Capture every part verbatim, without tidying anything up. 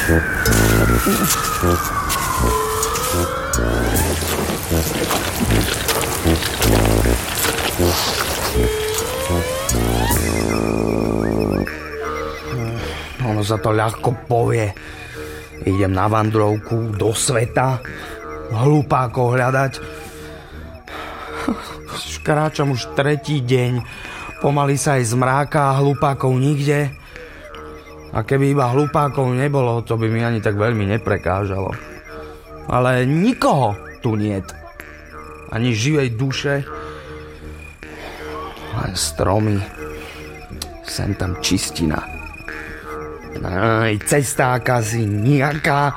Ono sa to ľahko povie. Idem na vandrovku do sveta, hlupákov hľadať. Kráčam už tretí deň, pomaly sa aj zmráka a hlupákov nikde. A keby iba hlupákov nebolo, to by mi ani tak veľmi neprekážalo. Ale nikoho tu niet. Ani živej duše. Len stromy. Sem tam čistina. Aj cesta akási nejaká.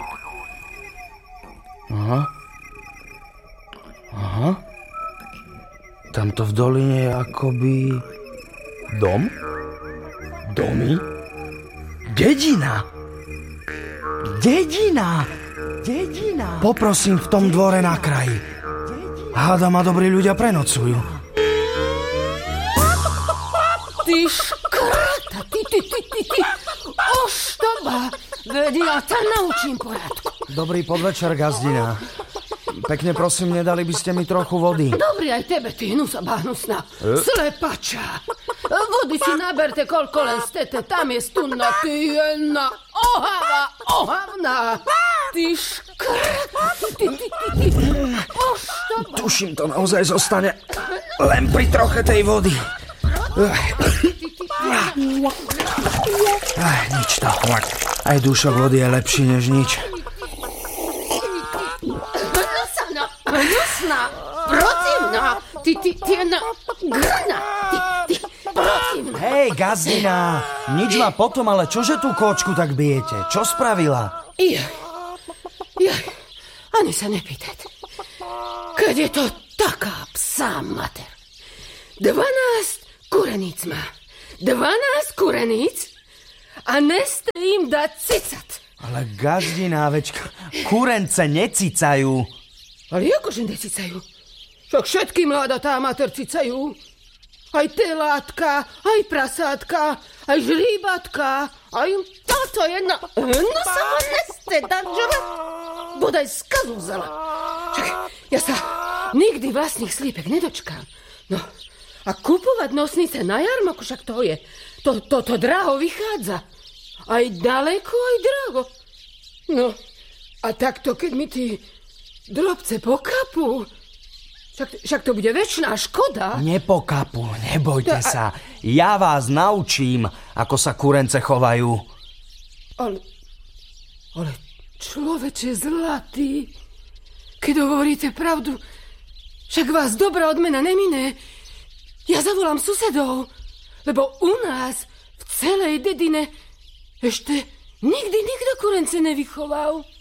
Aha. Aha. Tamto v doline je akoby dom? Domy? Dedina! Dedina! Dedina! Poprosím v tom dvore na kraji. Hádam ma dobrí ľudia prenocujú. Ty škrata, ty, ty, ty, ty, ty, oštoba, veď ja ťa naučím poriadku. Dobrý podvečer, gazdina. Pekne prosím, nedali by ste mi trochu vody? Dobrý aj tebe, ty hnusabá hnusná, e? Slepača. Vody si naberte, koľko len stete, tam je studna, ty jedna ohava, ohavná. Ty škrata, ty, ty, ty, ty, ty, oštoba. Tuším, to naozaj zostane len pri troche tej vody. Aj, nič to. Aj dúšok vody je lepší než nič. Hnusná, hnusná, protivná. Ty, ty, ty jedna grna. Ty, ty, protivná. Hej, gazdina, nič ma potom, ale čože tú kočku tak bijete? Čo spravila? Jaj, jaj, ani sa nepýtajte. Keď je to taká psá mater. Dvanásť kureníc má. Dvanásť kureníc a neste im dať cicat. Ale gazdina, veď kurence necicajú. Ale akože necicajú? Však všetky mladatá mater cicajú. Aj telátka, aj prasátka, aj žríbatka, aj táto jedna. No sa ho neste dať, že bodaj skazu vzala. Však ja sa nikdy vlastných slípek nedočkám. No, a kupovať nosnice na jarmoku, však to je. To, to, to draho vychádza. Aj daleko, aj draho. No, a takto, keď mi tí drobce pokapú, však, však to bude večná škoda. Nepokapú, nebojte to, sa. A... Ja vás naučím, ako sa kurence chovajú. Ale, ale človeče zlatý, keď hovoríte pravdu, však vás dobrá odmena nemine. Ja zavolám susedov, lebo u nás v celej dedine ešte nikdy nikto kurence nevychoval.